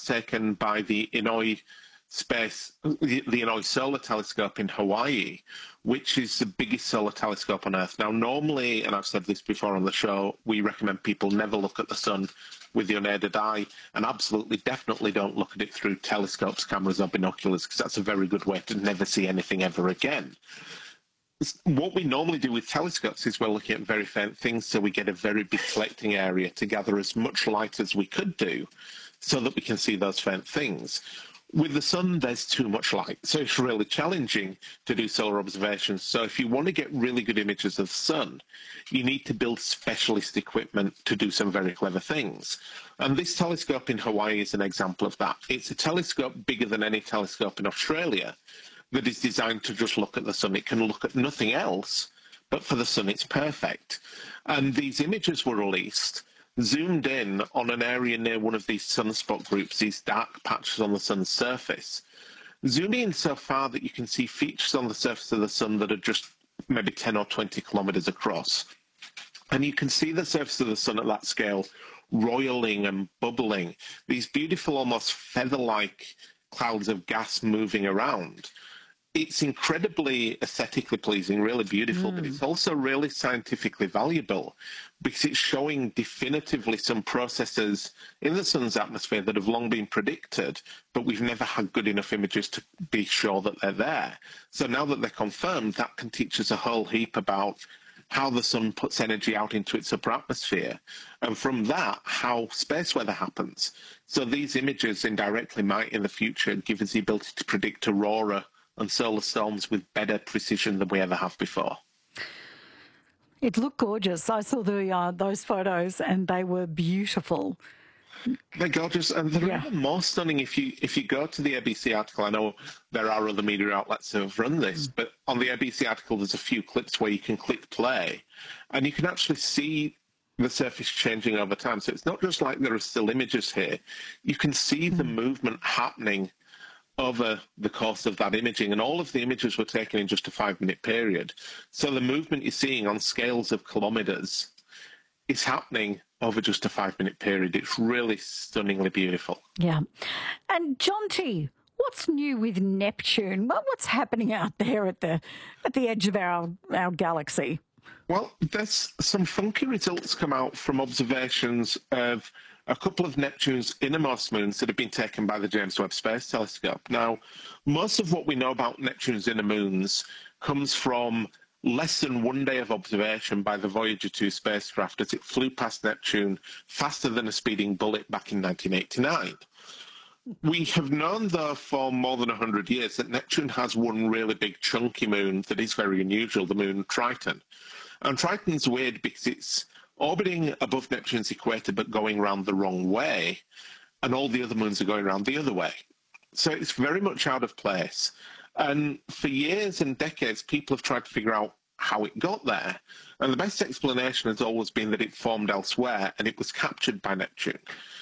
photographs taken by the Inouye Solar Telescope in Hawaii, which is the biggest solar telescope on Earth. Now, normally, and I've said this before on the show, we recommend people never look at the sun with the unaided eye, and absolutely, definitely don't look at it through telescopes, cameras, or binoculars, because that's a very good way to never see anything ever again. What we normally do with telescopes is we're looking at very faint things, so we get a very big collecting area to gather as much light as we could do so that we can see those faint things. With the sun, there's too much light, so it's really challenging to do solar observations. So if you want to get really good images of the sun, you need to build specialist equipment to do some very clever things. And this telescope in Hawaii is an example of that. It's a telescope bigger than any telescope in Australia that is designed to just look at the sun. It can look at nothing else, but for the sun, it's perfect. And these images were released zoomed in on an area near one of these sunspot groups, these dark patches on the sun's surface. Zoom in so far that you can see features on the surface of the sun that are just maybe 10 or 20 kilometers across. And you can see the surface of the sun at that scale roiling and bubbling, these beautiful, almost feather-like clouds of gas moving around. It's incredibly aesthetically pleasing, really beautiful, but it's also really scientifically valuable because it's showing definitively some processes in the sun's atmosphere that have long been predicted, but we've never had good enough images to be sure that they're there. So now that they're confirmed, that can teach us a whole heap about how the sun puts energy out into its upper atmosphere, and from that, how space weather happens. So these images indirectly might in the future give us the ability to predict aurora and solar storms with better precision than we ever have before. It looked gorgeous. I saw those photos and they were beautiful. They're gorgeous, and they're even more stunning if you go to the ABC article. I know there are other media outlets that have run this, but on the ABC article there's a few clips where you can click play, and you can actually see the surface changing over time. So it's not just like there are still images here. You can see the movement happening over the course of that imaging, and all of the images were taken in just a 5-minute period. So the movement you're seeing on scales of kilometres is happening over just a 5-minute period. It's really stunningly beautiful. Yeah. And Jonty, what's new with Neptune? What's happening out there at the edge of our galaxy? Well, there's some funky results come out from observations of a couple of Neptune's innermost moons that have been taken by the James Webb Space Telescope. Now, most of what we know about Neptune's inner moons comes from less than 1 day of observation by the Voyager 2 spacecraft as it flew past Neptune faster than a speeding bullet back in 1989. We have known, though, for more than 100 years that Neptune has one really big chunky moon that is very unusual, the moon Triton. And Triton's weird because it's orbiting above Neptune's equator but going around the wrong way, and all the other moons are going around the other way. So it's very much out of place. And for years and decades, people have tried to figure out how it got there. And the best explanation has always been that it formed elsewhere and it was captured by Neptune.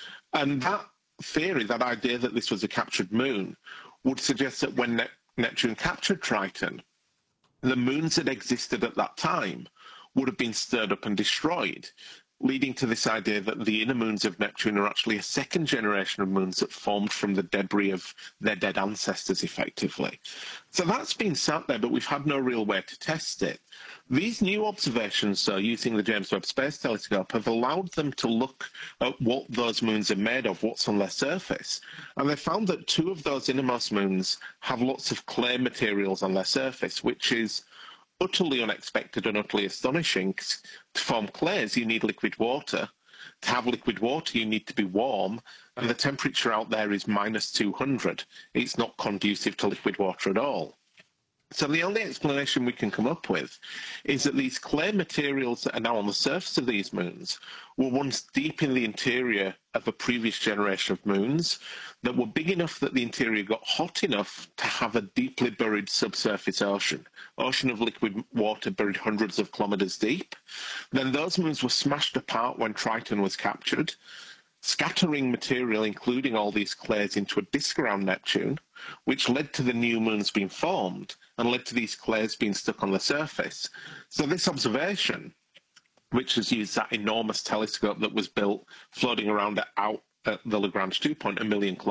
And that theory, that idea that this was a captured moon, would suggest that when Neptune captured Triton, the moons that existed at that time would have been stirred up and destroyed, leading to this idea that the inner moons of Neptune are actually a second generation of moons that formed from the debris of their dead ancestors, effectively. So that's been sat there, but we've had no real way to test it. These new observations, though, using the James Webb Space Telescope, have allowed them to look at what those moons are made of, what's on their surface. And they found that 2 of those innermost moons have lots of clay materials on their surface, which is utterly unexpected and utterly astonishing. To form clays, you need liquid water. To have liquid water, you need to be warm, and the temperature out there is minus 200. It's not conducive to liquid water at all. So the only explanation we can come up with is that these clay materials that are now on the surface of these moons were once deep in the interior of a previous generation of moons that were big enough that the interior got hot enough to have a deeply buried subsurface ocean of liquid water buried hundreds of kilometers deep. Then those moons were smashed apart when Triton was captured, scattering material, including all these clays, into a disk around Neptune, which led to the new moons being formed and led to these clays being stuck on the surface. So this observation, which has used that enormous telescope that was built floating around out at the Lagrange dew point, 1 million kilometers